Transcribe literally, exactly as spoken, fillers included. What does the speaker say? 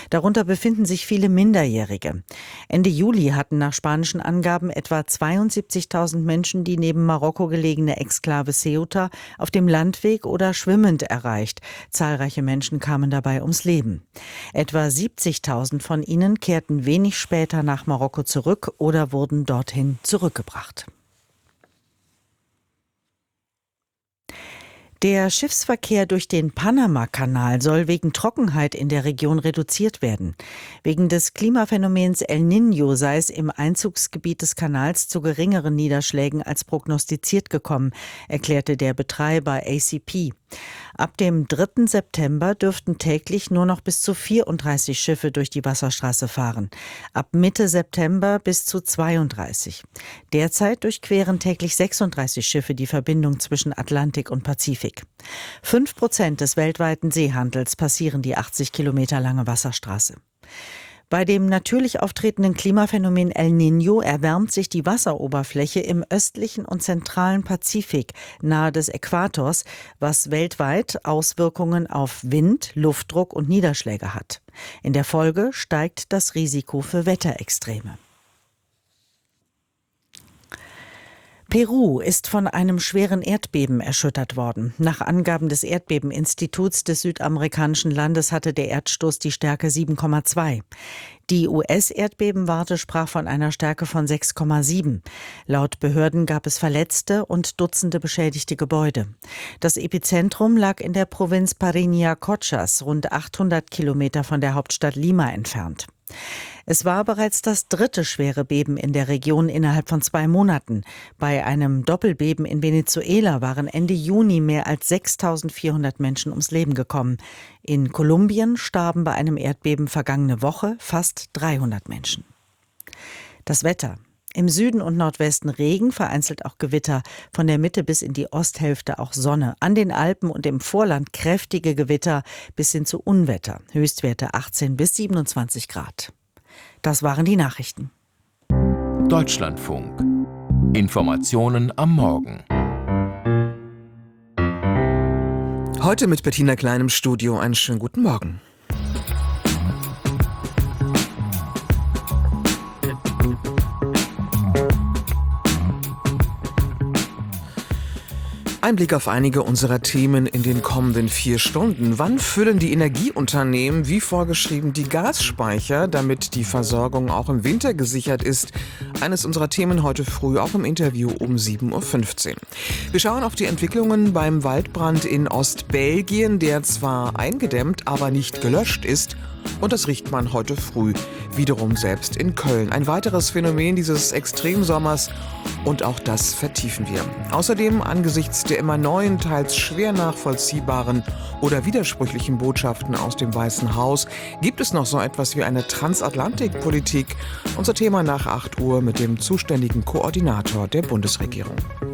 Darunter befinden sich viele Minderjährige. Ende Juli hatten nach spanischen Angaben etwa zweiundsiebzigtausend Menschen die neben Marokko gelegene Exklave Ceuta auf dem Landweg oder schwimmend erreicht. Zahlreiche Menschen kamen dabei ums Leben. Etwa siebzigtausend von ihnen kehrten wenig später nach Marokko zurück oder wurden dorthin zurückgebracht. Der Schiffsverkehr durch den Panama-Kanal soll wegen Trockenheit in der Region reduziert werden. Wegen des Klimaphänomens El Niño sei es im Einzugsgebiet des Kanals zu geringeren Niederschlägen als prognostiziert gekommen, erklärte der Betreiber A C P. Ab dem dritten September dürften täglich nur noch bis zu vierunddreißig Schiffe durch die Wasserstraße fahren. Ab Mitte September bis zu zweiunddreißig. Derzeit durchqueren täglich sechsunddreißig Schiffe die Verbindung zwischen Atlantik und Pazifik. Fünf Prozent des weltweiten Seehandels passieren die achtzig Kilometer lange Wasserstraße. Bei dem natürlich auftretenden Klimaphänomen El Niño erwärmt sich die Wasseroberfläche im östlichen und zentralen Pazifik nahe des Äquators, was weltweit Auswirkungen auf Wind, Luftdruck und Niederschläge hat. In der Folge steigt das Risiko für Wetterextreme. Peru ist von einem schweren Erdbeben erschüttert worden. Nach Angaben des Erdbebeninstituts des südamerikanischen Landes hatte der Erdstoß die Stärke sieben Komma zwei. Die U S-Erdbebenwarte sprach von einer Stärke von sechs Komma sieben. Laut Behörden gab es Verletzte und Dutzende beschädigte Gebäude. Das Epizentrum lag in der Provinz Parinacotchas, rund achthundert Kilometer von der Hauptstadt Lima entfernt. Es war bereits das dritte schwere Beben in der Region innerhalb von zwei Monaten. Bei einem Doppelbeben in Venezuela waren Ende Juni mehr als sechstausendvierhundert Menschen ums Leben gekommen. In Kolumbien starben bei einem Erdbeben vergangene Woche fast dreihundert Menschen. Das Wetter. Im Süden und Nordwesten Regen, vereinzelt auch Gewitter. Von der Mitte bis in die Osthälfte auch Sonne. An den Alpen und im Vorland kräftige Gewitter bis hin zu Unwetter. Höchstwerte achtzehn bis siebenundzwanzig Grad. Das waren die Nachrichten. Deutschlandfunk. Informationen am Morgen. Heute mit Bettina Klein im Studio. Einen schönen guten Morgen. Ein Blick auf einige unserer Themen in den kommenden vier Stunden. Wann füllen die Energieunternehmen wie vorgeschrieben die Gasspeicher, damit die Versorgung auch im Winter gesichert ist? Eines unserer Themen heute früh, auch im Interview um sieben Uhr fünfzehn. Wir schauen auf die Entwicklungen beim Waldbrand in Ostbelgien, der zwar eingedämmt, aber nicht gelöscht ist. Und das riecht man heute früh wiederum selbst in Köln. Ein weiteres Phänomen dieses Extremsommers, und auch das vertiefen wir. Außerdem angesichts der immer neuen, teils schwer nachvollziehbaren oder widersprüchlichen Botschaften aus dem Weißen Haus gibt es noch so etwas wie eine Transatlantikpolitik. Unser Thema nach acht Uhr mit dem zuständigen Koordinator der Bundesregierung.